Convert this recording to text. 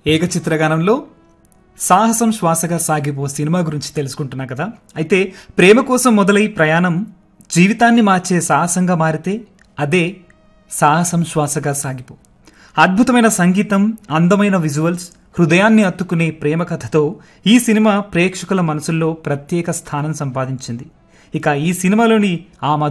ఏకచిత్రగానంలో సాహసం శ్వాసగా సాగిపో సినిమా గురించి తెలుసుకుంటున్నా కదా. అయితే ప్రేమ కోసం మొదలై ప్రయాణం జీవితాన్ని మార్చే సాహసంగా మారితే అదే సాహసం శ్వాసగా సాగిపో. అద్భుతమైన సంగీతం, అందమైన విజువల్స్, హృదయాన్ని అత్తుకునే ప్రేమ కథతో ఈ సినిమా ప్రేక్షకుల మనసుల్లో ప్రత్యేక స్థానం సంపాదించింది. ఇక ఈ సినిమాలోని ఆ